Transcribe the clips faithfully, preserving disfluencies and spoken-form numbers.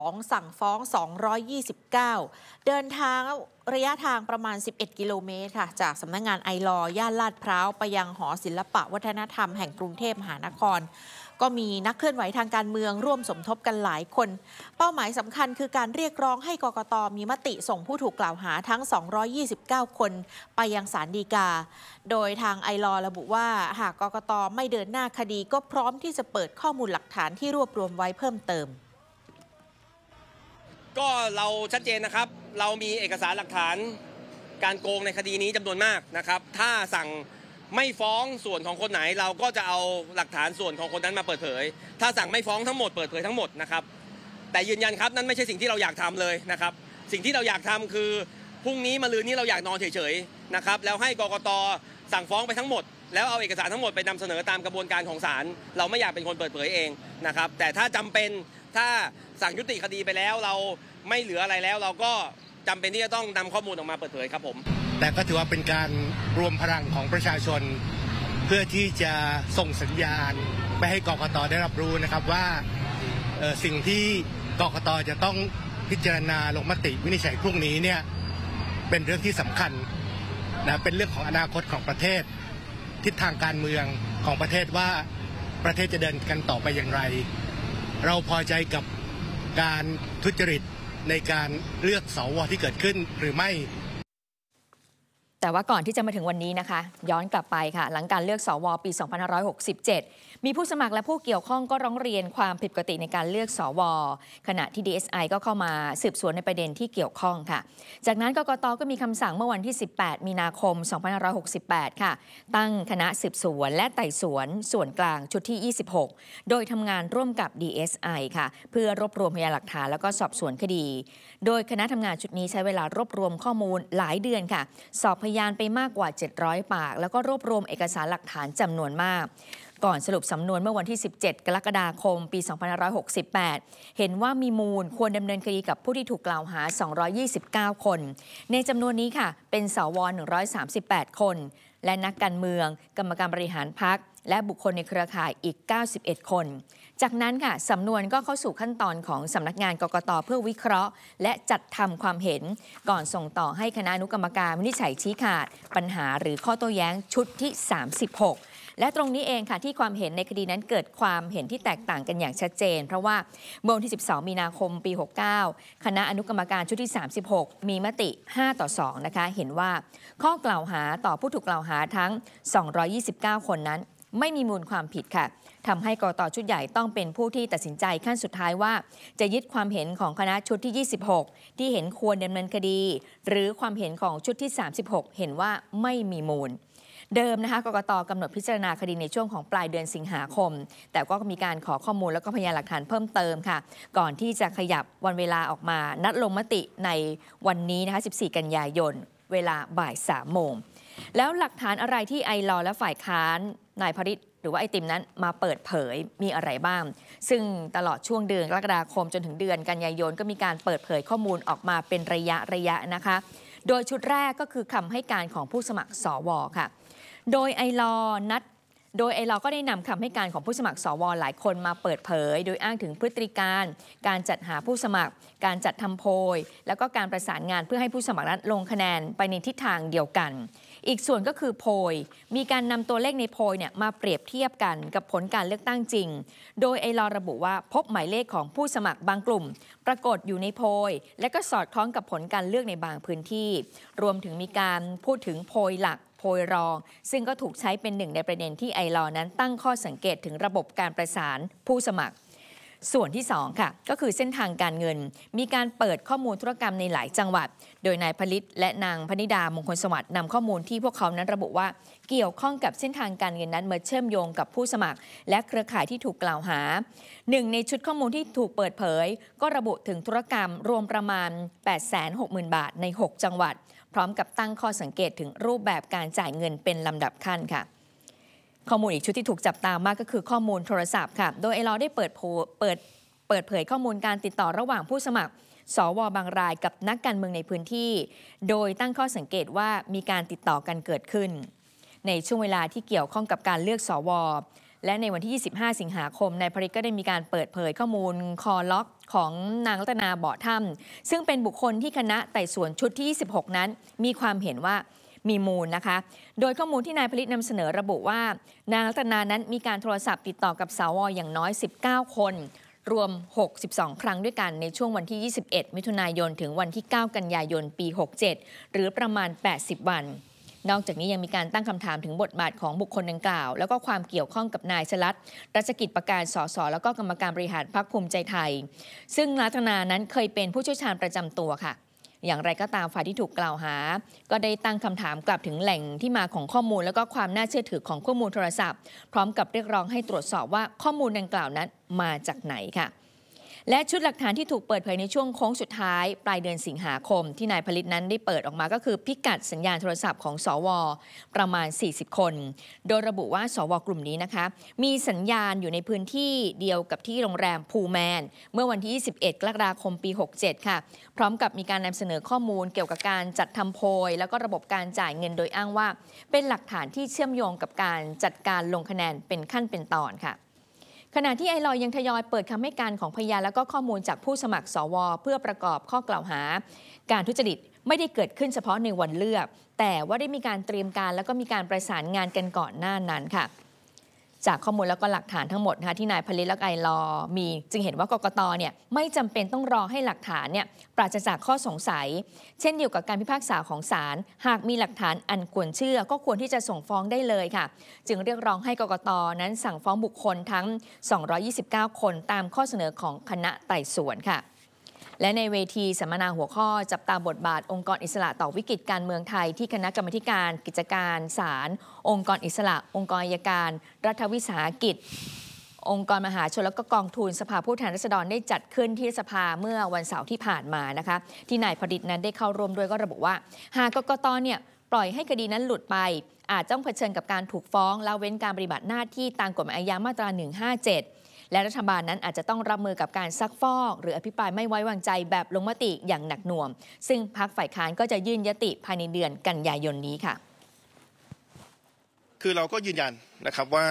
ของสั่งฟ้องสองร้อยยี่สิบเก้าเดินทางระยะทางประมาณสิบเอ็ดกิโลเมตรค่ะจากสำนักงานไอลอย่านลาดพร้าวไปยังหอศิลปะวัฒนธรรมแห่งกรุงเทพมหานครก็มีนักเคลื่อนไหวทางการเมืองร่วมสมทบกันหลายคนเป้าหมายสำคัญคือการเรียกร้องให้กกต.มีมติส่งผู้ถูกกล่าวหาทั้งสองร้อยยี่สิบเก้าคนไปยังศาลฎีกาโดยทางไอลระบุว่าหากกกต.ไม่เดินหน้าคดีก็พร้อมที่จะเปิดข้อมูลหลักฐานที่รวบรวมไว้เพิ่มเติมก็เราชัดเจนนะครับเรามีเอกสารหลักฐานการโกงในคดีนี้จำนวนมากนะครับถ้าสั่งไม่ฟ้องส่วนของคนไหนเราก็จะเอาหลักฐานส่วนของคนนั้นมาเปิดเผยถ้าสั่งไม่ฟ้องทั้งหมดเปิดเผยทั้งหมดนะครับแต่ยืนยันครับนั่นไม่ใช่สิ่งที่เราอยากทำเลยนะครับสิ่งที่เราอยากทำคือพรุ่งนี้มะรืนนี้เราอยากนอนเฉยๆนะครับแล้วให้กกต.สั่งฟ้องไปทั้งหมดแล้วเอาเอกสารทั้งหมดไปนำเสนอตามกระบวนการของศาลเราไม่อยากเป็นคนเปิดเผยเองนะครับแต่ถ้าจำเป็นถ้าสั่งยุติคดีไปแล้วเราไม่เหลืออะไรแล้วเราก็จำเป็นที่จะต้องนำข้อมูลออกมาเปิดเผยครับผมแต่ก็ถือว่าเป็นการรวมพลังของประชาชนเพื่อที่จะส่งสัญญาณไปให้กกต.ได้รับรู้นะครับว่าสิ่งที่กกต.จะต้องพิจารณาลงมติวินิจฉัยพรุ่งนี้เนี่ยเป็นเรื่องที่สำคัญนะเป็นเรื่องของอนาคตของประเทศทิศทางการเมืองของประเทศว่าประเทศจะเดินกันต่อไปอย่างไรเราพอใจกับการทุจริตในการเลือกสวที่เกิดขึ้นหรือไม่แต่ว่าก่อนที่จะมาถึงวันนี้นะคะย้อนกลับไปค่ะหลังการเลือกสวปี สองพันห้าร้อยหกสิบเจ็ด มีผู้สมัครและผู้เกี่ยวข้องก็ร้องเรียนความผิดปกติในการเลือกสวขณะที่ ดี เอส ไอ ก็เข้ามาสืบสวนในประเด็นที่เกี่ยวข้องค่ะจากนั้นกกต.ก็มีคำสั่งเมื่อวันที่สิบแปดมีนาคมสองพันห้าร้อยหกสิบแปดค่ะตั้งคณะสืบสวนและไต่สวนส่วนกลางชุดที่ยี่สิบหกโดยทำงานร่วมกับ ดี เอส ไอ ค่ะเพื่อรวบรวมพยานหลักฐานแล้วก็สอบสวนคดีโดยคณะทำงานชุดนี้ใช้เวลารวบรวมข้อมูลหลายเดือนค่ะสอบพยานไปมากกว่าเจ็ดร้อยปากแล้วก็รวบรวมเอกสารหลักฐานจำนวนมากก่อนสรุปสำนวนเมื่อวันที่สิบเจ็ดกรกฎาคมปีสองพันห้าร้อยหกสิบแปดเห็นว่ามีมูลควรดำเนินคดีกับผู้ที่ถูกกล่าวหาสองร้อยยี่สิบเก้าคนในจำนวนนี้ค่ะเป็นสวหนึ่งร้อยสามสิบแปดคนและนักการเมืองกรรมการบริหารพรรคและบุคคลในเครือข่ายอีกเก้าสิบเอ็ดคนจากนั้นค่ะสำนวนก็เข้าสู่ขั้นตอนของสำนักงานกกต.เพื่อวิเคราะห์และจัดทำความเห็นก่อนส่งต่อให้คณะอนุกรรมการวินิจฉัยชี้ขาดปัญหาหรือข้อโต้แย้งชุดที่สามสิบหกและตรงนี้เองค่ะที่ความเห็นในคดีนั้นเกิดความเห็นที่แตกต่างกันอย่างชัดเจนเพราะว่าเมื่อวันที่สิบสองมีนาคมปีหกสิบเก้าคณะอนุกรรมการชุดที่สามสิบหกมีมติห้าต่อสองนะคะเห็นว่าข้อกล่าวหาต่อผู้ถูกกล่าวหาทั้งสองร้อยยี่สิบเก้าคนนั้นไม่มีมูลความผิดค่ะทำให้กกต.ชุดใหญ่ต้องเป็นผู้ที่ตัดสินใจขั้นสุดท้ายว่าจะยึดความเห็นของคณะชุดที่ยี่สิบหกที่เห็นควรดำเนินคดีหรือความเห็นของชุดที่สามสิบหกเห็นว่าไม่มีมูลเดิมนะคะกกต.กำหนดพิจารณาคดีในช่วงของปลายเดือนสิงหาคมแต่ก็มีการขอข้อมูลแล้วก็พยานหลักฐานเพิ่มเติมค่ะก่อนที่จะขยับวันเวลาออกมานัดลงมติในวันนี้นะคะสิบสี่กันยายนเวลาบ่ายสามโมงแล้วหลักฐานอะไรที่ไอลและฝ่ายค้านนายพฤทธิ์หรือว่าไอติมนั้นมาเปิดเผยมีอะไรบ้างซึ่งตลอดช่วงเดือนกรกฎาคมจนถึงเดือนกันยายนก็มีการเปิดเผยข้อมูลออกมาเป็นระยะระยะนะคะโดยชุดแรกก็คือคำให้การของผู้สมัครสวค่ะโดยไอลนัดโดยไอลก็ได้นำคำให้การของผู้สมัครสวหลายคนมาเปิดเผยโดยอ้างถึงพฤติการการจัดหาผู้สมัครการจัดทำโพยแล้วก็การประสานงานเพื่อให้ผู้สมัครนั้นลงคะแนนไปในทิศทางเดียวกันอีกส่วนก็คือโพยมีการนำตัวเลขในโพยเนี่ยมาเปรียบเทียบกันกับผลการเลือกตั้งจริงโดยไอลระบุว่าพบหมายเลขของผู้สมัครบางกลุ่มปรากฏอยู่ในโพยและก็สอดคล้องกับผลการเลือกในบางพื้นที่รวมถึงมีการพูดถึงโพยหลักโพยรองซึ่งก็ถูกใช้เป็นหนึ่งในประเด็นที่ไอลนั้นตั้งข้อสังเกตถึงระบบการประสานผู้สมัครส่วนที่สองค่ะก็คือเส้นทางการเงินมีการเปิดข้อมูลธุรกรรมในหลายจังหวัดโดยนายผลิตและนางพนิดามงคลสวัสดิ์นำข้อมูลที่พวกเขานั้นระบุว่าเกี่ยวข้องกับเส้นทางการเงินนั้นมาเชื่อมโยงกับผู้สมัครและเครือข่ายที่ถูกกล่าวหาหนึ่งในชุดข้อมูลที่ถูกเปิดเผยก็ระบุถึงธุรกรรมรวมประมาณ แปดแสนหกหมื่น บาทในหกจังหวัดพร้อมกับตั้งข้อสังเกตถึงรูปแบบการจ่ายเงินเป็นลำดับขั้นค่ะข้อมูลอีกชุดที่ถูกจับตามากก็คือข้อมูลโทรศัพท์ค่ะโดยไอลได้เปิดเปิดเปิดเผยข้อมูลการติดต่อระหว่างผู้สมัครสวบางรายกับนักการเมืองในพื้นที่โดยตั้งข้อสังเกตว่ามีการติดต่อกันเกิดขึ้นในช่วงเวลาที่เกี่ยวข้องกับการเลือกสว และในวันที่ยี่สิบห้าสิงหาคมนายพฤทธิ์ก็ได้มีการเปิดเผยข้อมูลคอล็อกของนางรัตนาบ่อถ้ำซึ่งเป็นบุคคลที่คณะไต่สวนชุดที่ยี่สิบหกนั้นมีความเห็นว่ามีมูลนะคะโดยข้อมูลที่นายผลิตนำเสนอระบุว่านางรัตนานั้นมีการโทรศัพท์ติดต่อกับสวอย่างน้อยสิบเก้าคนรวมหกสิบสองครั้งด้วยกันในช่วงวันที่ยี่สิบเอ็ดมิถุนายนถึงวันที่เก้ากันยายนปีหกเจ็ดหรือประมาณแปดสิบวันนอกจากนี้ยังมีการตั้งคำถามถึงบทบาทของบุคคลดังกล่าวแล้วก็ความเกี่ยวข้องกับนายชลัดรัชกิจประการสสแล้วก็กรรมการบริหารพรรคภูมิใจไทยซึ่งรัตนานั้นเคยเป็นผู้เชี่ยวชาญประจำตัวค่ะอย่างไรก็ตามฝ่ายที่ถูกกล่าวหาก็ได้ตั้งคำถามกลับถึงแหล่งที่มาของข้อมูลแล้วก็ความน่าเชื่อถือของข้อมูลโทรศัพท์พร้อมกับเรียกร้องให้ตรวจสอบว่าข้อมูลดังกล่าวนั้นมาจากไหนค่ะและชุดหลักฐานที่ถูกเปิดเผยในช่วงโค้งสุดท้ายปลายเดือนสิงหาคมที่นายผลิตนั้นได้เปิดออกมาก็คือพิกัดสัญญาณโทรศัพท์ของสวประมาณสี่สิบคนโดยระบุว่าสวกลุ่มนี้นะคะมีสัญญาณอยู่ในพื้นที่เดียวกับที่โรงแรมพูแมนเมื่อวันที่ยี่สิบเอ็ดกรกฎาคมปีหกเจ็ดค่ะพร้อมกับมีการนำเสนอข้อมูลเกี่ยวกับการจัดทำโพยแล้วก็ระบบการจ่ายเงินโดยอ้างว่าเป็นหลักฐานที่เชื่อมโยงกับการจัดการลงคะแนนเป็นขั้นเป็นตอนค่ะขณะที่ไอลอยังทยอยเปิดคำให้การของพยานและก็ข้อมูลจากผู้สมัครสวเพื่อประกอบข้อกล่าวหาการทุจริตไม่ได้เกิดขึ้นเฉพาะในวันเลือกแต่ว่าได้มีการเตรียมการแล้วก็มีการประสานงานกันก่อนหน้านั้นค่ะจากข้อมูลแล้วก็หลักฐานทั้งหมดนะคะที่นายผลิตและไอลอมีจึงเห็นว่ากกตเนี่ยไม่จำเป็นต้องรอให้หลักฐานเนี่ยปราศจากข้อสงสัยเช่นเดียวกับการพิพากษาของศาลหากมีหลักฐานอันควรเชื่อก็ควรที่จะส่งฟ้องได้เลยค่ะจึงเรียกร้องให้กกตนั้นสั่งฟ้องบุคคลทั้งสองร้อยยี่สิบเก้าคนตามข้อเสนอของคณะไต่สวนค่ะและในเวทีสัมมนาหัวข้อจับตาบทบาทองค์กรอิสระต่อวิกฤตการเมืองไทยที่คณะกรรมการกิจการศาลองค์กรอิสระองค์กรอัยการรัฐวิสาหกิจองค์กรมหาชนและก็กองทุนสภาผู้แทนราษฎรได้จัดขึ้นที่สภาเมื่อวันเสาร์ที่ผ่านมานะคะที่นายผลิตนั้นได้เข้าร่วมด้วยก็ระบุว่าหากกกตเนี่ยปล่อยให้คดีนั้นหลุดไปอาจต้องเผชิญกับการถูกฟ้องละเว้นการปฏิบัติหน้าที่ตามกฎหมายอาญามาตราหนึ่งห้าเจ็ดและรัฐบาลนั้นอาจจะต้องรับมือกับการซักฟอกหรืออภิปรายไม่ไว้วางใจแบบลงมติอย่างหนักหน่วงซึ่งพรรคฝ่ายค้านก็จะยื่นยติภายในเดือนกันยายนนี้ค่ะคือเราก็ยืนยันนะครับว่า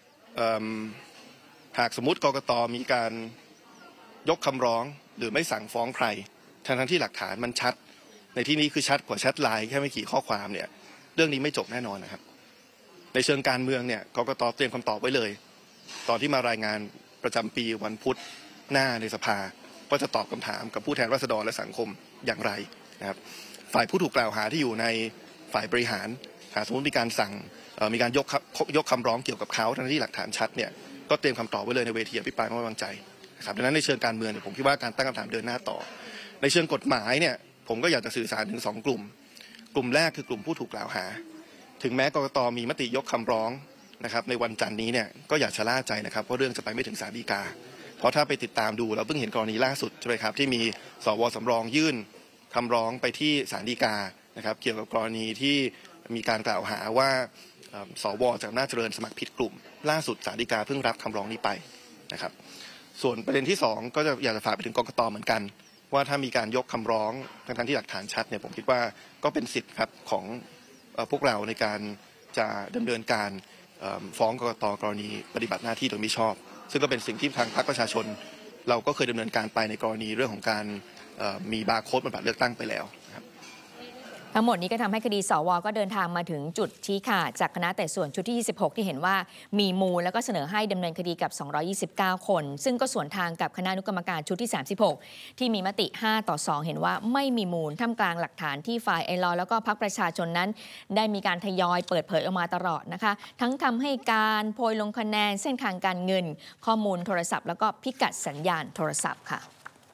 หากสมมติกกต.มีการยกคำร้องหรือไม่สั่งฟ้องใครทั้งทั้งที่หลักฐานมันชัดในที่นี้คือชัดกว่าแชทไลน์แค่ไม่กี่ข้อความเนี่ยเรื่องนี้ไม่จบแน่นอนนะครับในเชิงการเมืองเนี่ยกกต.เตรียมคำตอบไว้เลยตอนที่มารายงานประจำปีวันพุธหน้าในสภาว่าจะตอบคำถามกับผู้แทนราษฎรและสังคมอย่างไรนะครับฝ่ายผู้ถูกกล่าวหาที่อยู่ในฝ่ายบริหารหากสมมติมีการสั่งมีการยกยกคำร้องเกี่ยวกับเขาทั้งที่หลักฐานชัดเนี่ยก็เตรียมคำตอบไว้เลยในเวทีอภิปรายไม่ไว้วางใจนะครับดังนั้นในเชิงการเมืองเนี่ยผมคิดว่าการตั้งคำถามเดินหน้าต่อในเชิงกฎหมายเนี่ยผมก็อยากจะสื่อสารถึงสองกลุ่มกลุ่มแรกคือกลุ่มผู้ถูกกล่าวหาถึงแม้กกต.มีมติยกคำร้องนะครับในวันจันทร์นี้เนี่ยก็อย่าชะล่าใจนะครับเพราะเรื่องจะไปไม่ถึงศาลฎีกาเพราะถ้าไปติดตามดูเราเพิ่งเห็นกรณีล่าสุดใช่ไหมครับที่มีสวสำรองยื่นคำร้องไปที่ศาลฎีกานะครับเกี่ยวกับกรณีที่มีการกล่าวหาว่าสวจากอำนาจเจริญสมัครผิดกลุ่มล่าสุดศาลฎีกาเพิ่งรับคำร้องนี้ไปนะครับส่วนประเด็นที่สองก็จะอยากจะฝากไปถึงกกต.เหมือนกันว่าถ้ามีการยกคำร้องทั้งๆที่หลักฐานชัดเนี่ยผมคิดว่าก็เป็นสิทธิ์ครับของพวกเราในการจะดำเนินการฟ้องกกต.กรณีปฏิบัติหน้าที่โดยมิชอบซึ่งก็เป็นสิ่งที่ทางพรรคประชาชนเราก็เคยดำเนินการไปในกรณีเรื่องของการมีบาร์โค้ดบนบัตรเลือกตั้งไปแล้วครับทั้งหมดนี้ก็ทำให้คดีสวก็เดินทางมาถึงจุดชี้ขาดจากคณะไต่สวนชุดที่ยี่สิบหกที่เห็นว่ามีมูลแล้วก็เสนอให้ดำเนินคดีกับสองร้อยยี่สิบเก้าคนซึ่งก็สวนทางกับคณะอนุกรรมการชุดที่สามสิบหกที่มีมติห้าต่อสองเห็นว่าไม่มีมูลท่ามกลางหลักฐานที่ฝ่ายไอลอแล้วก็พรรคประชาชนนั้นได้มีการทยอยเปิดเผยออกมาตลอดนะคะทั้งคำให้การโพยลงคะแนนเส้นทางการเงินข้อมูลโทรศัพท์แล้วก็พิกัดสัญญาณโทรศัพท์ค่ะ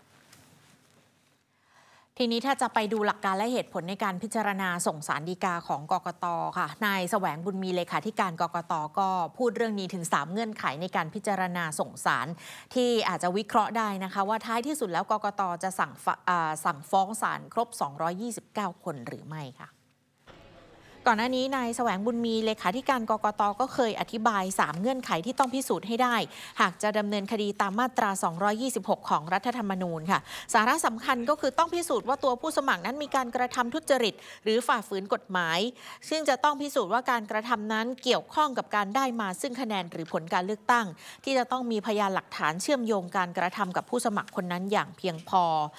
ทีนี้ถ้าจะไปดูหลักการและเหตุผลในการพิจารณาส่งสารฎีกาของกกต.ค่ะนายแสวงบุญมีเลขาธิการกกต.ก็พูดเรื่องนี้ถึงสามเงื่อนไขในการพิจารณาส่งสารที่อาจจะวิเคราะห์ได้นะคะว่าท้ายที่สุดแล้วกกต.จะสั่งสั่งฟ้องศาลครบสองร้อยยี่สิบเก้าคนหรือไม่ค่ะก่อนหน้านี้นายแสวงบุญมีเลขาธิการกกต.ก็เคยอธิบายสามเงื่อนไขที่ต้องพิสูจน์ให้ได้หากจะดำเนินคดีตามมาตราสองร้อยยี่สิบหกของรัฐธรรมนูญค่ะสาระสำคัญก็คือต้องพิสูจน์ว่าตัวผู้สมัครนั้นมีการกระทำทุจริตหรือฝ่าฝืนกฎหมายซึ่งจะต้องพิสูจน์ว่าการกระทำนั้นเกี่ยวข้องกับการได้มาซึ่งคะแนนหรือผลการเลือกตั้งที่จะต้องมีพยานหลักฐานเชื่อมโยงการกระทำกับผู้สมัครคนนั้นอย่างเพียงพอ